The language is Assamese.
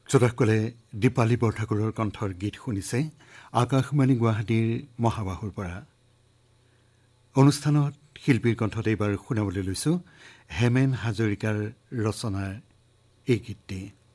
শ্ৰোতাসকলে দীপালী বৰঠাকুৰৰ কণ্ঠৰ গীত শুনিছে আকাশবাণী গুৱাহাটীৰ মহাবাহুৰ পৰা। অনুষ্ঠানত শিল্পীৰ কণ্ঠত এইবাৰ শুনাবলৈ লৈছোঁ হেমেন হাজৰিকাৰ ৰচনাৰ এই গীতটি।